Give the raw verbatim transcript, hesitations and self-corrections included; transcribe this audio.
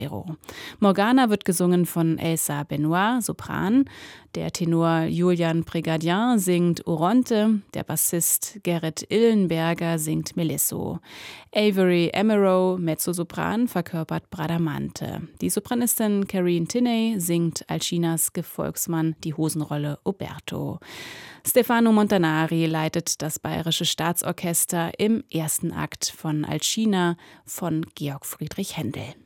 Morgana wird gesungen von Elsa Benoit, Sopran. Der Tenor Julian Prégardien singt Oronte. Der Bassist Gerrit Illenberger singt Melesso. Avery Emerow, Mezzosopran, verkörpert Bradamante. Die Sopranistin Careen Tinney singt Alcinas Gefolgsmann die Hosenrolle Oberto. Stefano Montanari leitet das Bayerische Staatsorchester im ersten Akt von Alcina von Georg Friedrich Händel.